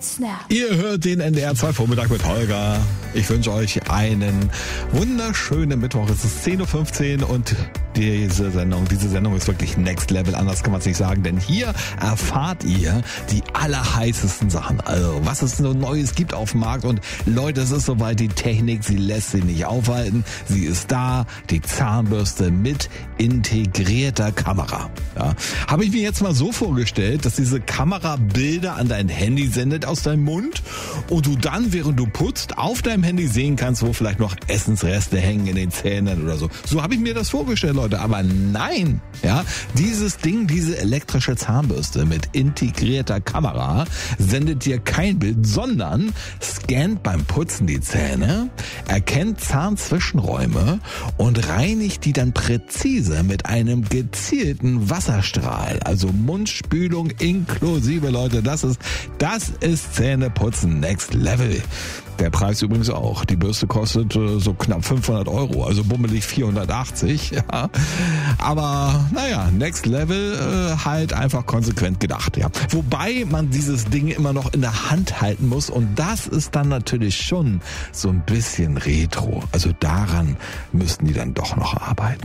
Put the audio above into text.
Snap. Ihr hört den NDR 2 Vormittag mit Holger. Ich wünsche euch einen wunderschönen Mittwoch. Es ist 10.15 Uhr und diese Sendung ist wirklich Next Level. Anders kann man es nicht sagen, denn hier erfahrt ihr die allerheißesten Sachen. Also, was es so Neues gibt auf dem Markt. Und Leute, es ist soweit, die Technik, sie lässt sich nicht aufhalten. Sie ist da, die Zahnbürste mit integrierter Kamera. Ja. Habe ich mir jetzt mal so vorgestellt, dass diese Kamera Bilder an dein Handy sendet aus deinem Mund und du dann, während du putzt, auf deinem Handy sehen kannst, wo vielleicht noch Essensreste hängen in den Zähnen oder so. So habe ich mir das vorgestellt, Leute. Aber nein, ja, dieses Ding, diese elektrische Zahnbürste mit integrierter Kamera sendet dir kein Bild, sondern scannt beim Putzen die Zähne, erkennt Zahnzwischenräume und reinigt die dann präzise mit einem gezielten Wasserstrahl. Also Mundspülung inklusive, Leute. Das ist Zähneputzen Next Level. Der Preis übrigens auch. Die Bürste kostet so knapp 500 €, also bummelig 480. Ja. Aber naja, Next Level halt einfach konsequent gedacht. Ja. Wobei man dieses Ding immer noch in der Hand halten muss und das ist dann natürlich schon so ein bisschen retro. Also daran müssten die dann doch noch arbeiten.